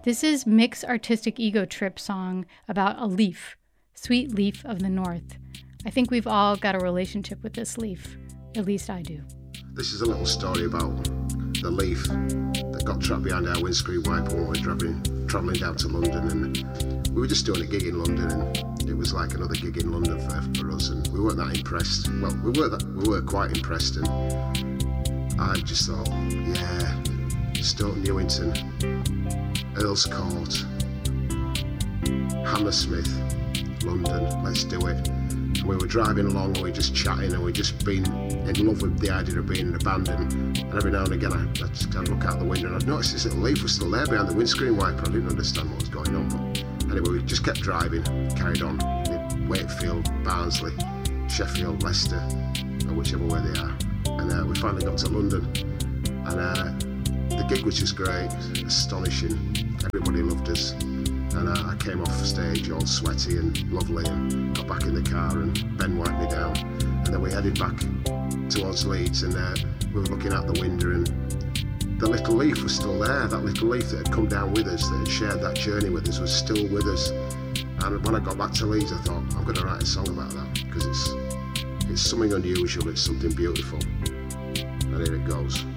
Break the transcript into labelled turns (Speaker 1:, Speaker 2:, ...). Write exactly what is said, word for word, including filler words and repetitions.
Speaker 1: This is Mick's Artistic Ego Trip song about a leaf, Sweet Leaf of the North. I think we've all got a relationship with this leaf. At least I do.
Speaker 2: This is a little story about the leaf that got trapped behind our windscreen wiper when we were travelling, travelling down to London. And we were just doing a gig in London, and it was like another gig in London for, for us, and we weren't that impressed. Well, we were that, we were quite impressed, and I just thought, yeah, Stoke Newington, Earl's Court, Hammersmith, London, let's do it. And we were driving along and we were just chatting and we just been in love with the idea of being in a band, and, and every now and again I, I just kind of look out the window and I noticed this little leaf was still there behind the windscreen wiper. I didn't understand what was going on, but anyway, we just kept driving, carried on, Wakefield, Barnsley, Sheffield, Leicester, or whichever way they are, and uh, we finally got to London, and uh, the gig was just great, astonishing, everybody loved us. And I came off stage all sweaty and lovely and got back in the car and Ben wiped me down. And then we headed back towards Leeds, and uh, we were looking out the window, and the little leaf was still there. That little leaf that had come down with us, that had shared that journey with us, was still with us. And when I got back to Leeds, I thought, I'm going to write a song about that, because it's, it's something unusual, it's something beautiful. And here it goes.